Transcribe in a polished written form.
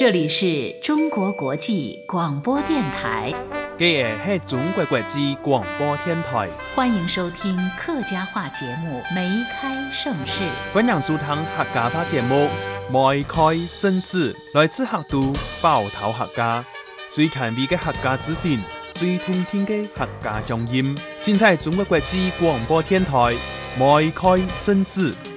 这里是中国国际广播电台。 这是中国国际广播电台， 欢迎收听客家话节目《梅开盛世》。 欢迎收听客家话节目《梅开盛世》，来自客都包头客家，最前卫嘅客家资讯，最通天嘅客家乡音，现在中国国际广播电台《梅开盛世》。